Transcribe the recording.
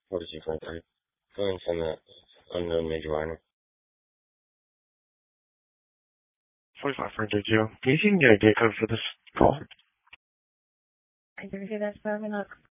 4223. Go ahead and send that unknown major minor. 45 for JQ. Can you see if you can get a gate code for this call? I didn't hear that, sorry,